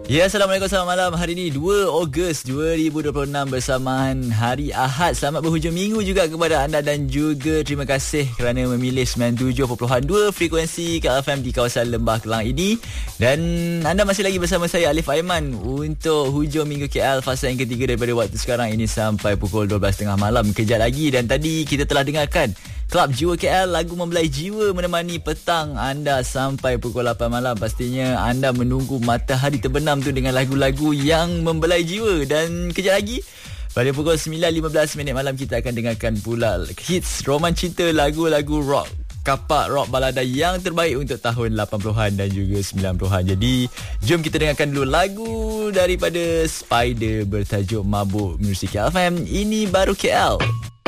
Ya, Assalamualaikum, selamat malam. Hari ini 2 Ogos 2026 bersamaan Hari Ahad. Selamat berhujung minggu juga kepada anda dan juga terima kasih kerana memilih 97.2 frekuensi KLFM di kawasan Lembah Kelang ini. Dan anda masih lagi bersama saya Alif Aiman untuk hujung minggu KL fasa yang ketiga daripada waktu sekarang ini sampai pukul 12.30 malam. Kejap lagi dan tadi kita telah dengarkan Klub Jiwa KL, lagu membelai jiwa menemani petang anda sampai pukul 8 malam. Pastinya anda menunggu matahari terbenam tu dengan lagu-lagu yang membelai jiwa. Dan kejap lagi pada pukul 9.15 malam kita akan dengarkan pula hits roman cinta, lagu-lagu rock kapak, rock balada yang terbaik untuk tahun 80-an dan juga 90-an. Jadi jom kita dengarkan dulu lagu daripada Spider bertajuk Mabuk Muzik KLFM. Ini baru KL.